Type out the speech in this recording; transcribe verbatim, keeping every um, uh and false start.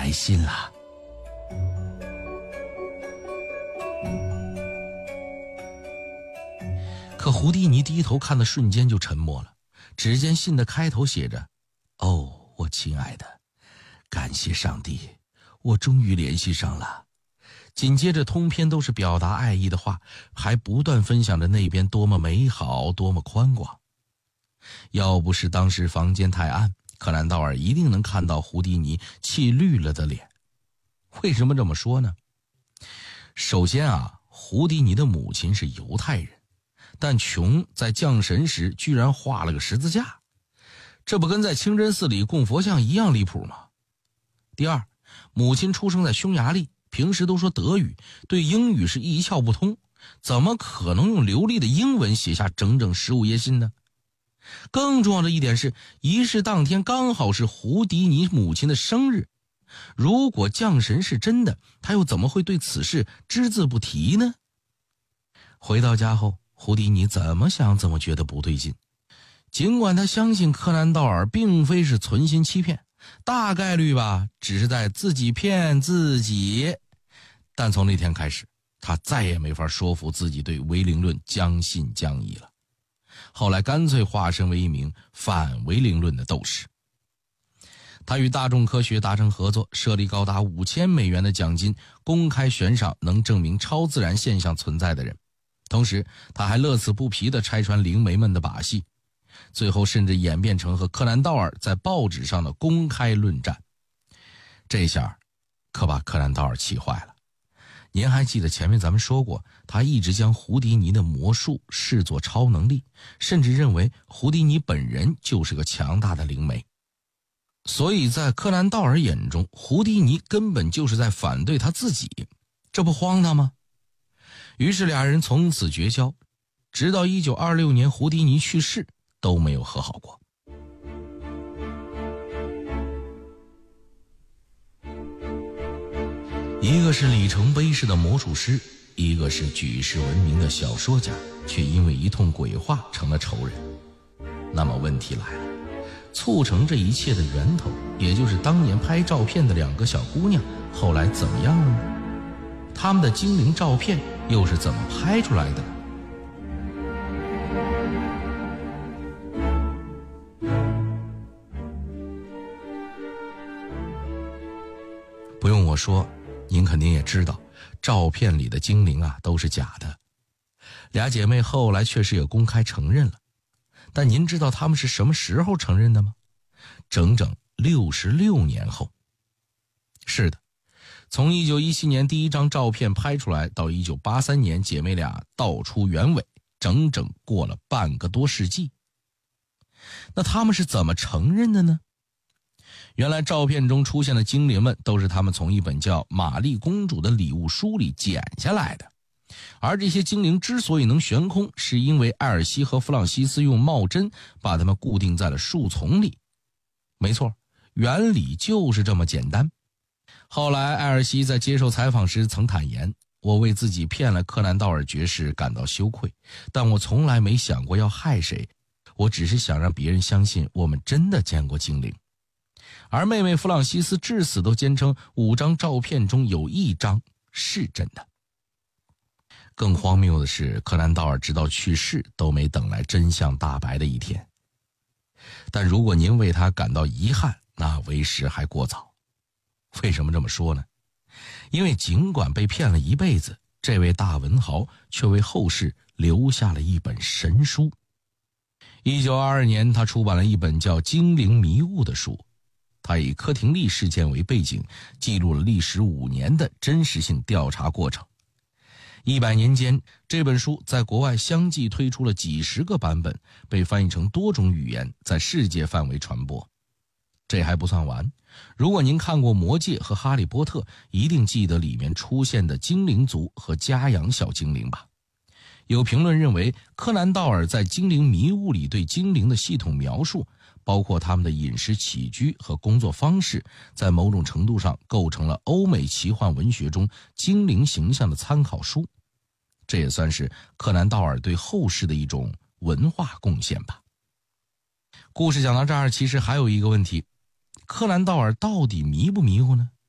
开心了。可胡迪尼低头看的瞬间就沉默了，只见信的开头写着：哦，我亲爱的，感谢上帝，我终于联系上了。紧接着通篇都是表达爱意的话，还不断分享着那边多么美好，多么宽广。要不是当时房间太暗，柯南道尔一定能看到胡迪尼气绿了的脸。为什么这么说呢？首先啊，胡迪尼的母亲是犹太人，但琼在降神时居然画了个十字架，这不跟在清真寺里供佛像一样离谱吗？第二，母亲出生在匈牙利，平时都说德语，对英语是一窍不通，怎么可能用流利的英文写下整整十五页信呢？更重要的一点是，仪式当天刚好是胡迪尼母亲的生日，如果降神是真的，他又怎么会对此事只字不提呢？回到家后，胡迪尼怎么想怎么觉得不对劲。尽管他相信柯南道尔并非是存心欺骗，大概率吧，只是在自己骗自己，但从那天开始，他再也没法说服自己对唯灵论将信将疑了。后来干脆化身为一名反唯灵论的斗士。他与大众科学达成合作，设立高达五千美元的奖金，公开悬赏能证明超自然现象存在的人。同时他还乐此不疲地拆穿灵媒们的把戏，最后甚至演变成和柯南道尔在报纸上的公开论战。这下可把柯南道尔气坏了。您还记得前面咱们说过，他一直将胡迪尼的魔术视作超能力，甚至认为胡迪尼本人就是个强大的灵媒。所以在柯南道尔眼中，胡迪尼根本就是在反对他自己，这不荒唐吗？于是俩人从此绝交，直到一九二六年胡迪尼去世都没有和好过。一个是里程碑式的魔术师，一个是举世闻名的小说家，却因为一通鬼话成了仇人。那么问题来了，促成这一切的源头，也就是当年拍照片的两个小姑娘，后来怎么样了呢？他们的精灵照片又是怎么拍出来的呢？不用我说，您肯定也知道，照片里的精灵啊都是假的。俩姐妹后来确实也公开承认了，但您知道她们是什么时候承认的吗？整整六十六年后。是的，从一九一七年第一张照片拍出来到一九八三年姐妹俩道出原委，整整过了半个多世纪。那她们是怎么承认的呢？原来照片中出现的精灵们都是他们从一本叫《玛丽公主的礼物书》里剪下来的，而这些精灵之所以能悬空，是因为艾尔西和弗朗西斯用帽针把它们固定在了树丛里。没错，原理就是这么简单。后来艾尔西在接受采访时曾坦言，我为自己骗了柯南道尔爵士感到羞愧，但我从来没想过要害谁，我只是想让别人相信我们真的见过精灵。而妹妹弗朗西斯至死都坚称五张照片中有一张是真的。更荒谬的是，柯南道尔直到去世都没等来真相大白的一天。但如果您为他感到遗憾，那为时还过早。为什么这么说呢？因为尽管被骗了一辈子，这位大文豪却为后世留下了一本神书。一九二二年，他出版了一本叫《精灵迷雾》的书。他以科廷利事件为背景，记录了历时五年的真实性调查过程。一百年间，这本书在国外相继推出了几十个版本，被翻译成多种语言，在世界范围传播。这还不算完，如果您看过《魔戒》和《哈利波特》，一定记得里面出现的精灵族和家养小精灵吧？有评论认为，柯南道尔在《精灵迷雾》里对精灵的系统描述，包括他们的饮食起居和工作方式，在某种程度上构成了欧美奇幻文学中精灵形象的参考书。这也算是柯南道尔对后世的一种文化贡献吧。故事讲到这儿，其实还有一个问题，柯南道尔到底迷不迷糊呢？